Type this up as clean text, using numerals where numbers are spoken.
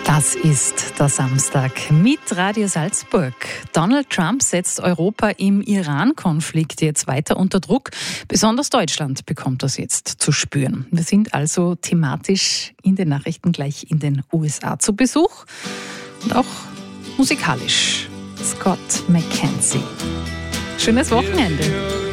Das ist der Samstag mit Radio Salzburg. Donald Trump setzt Europa im Iran-Konflikt jetzt weiter unter Druck. Besonders Deutschland bekommt das jetzt zu spüren. Wir sind also thematisch in den Nachrichten gleich in den USA zu Besuch und auch musikalisch. Scott McKenzie. Schönes Wochenende.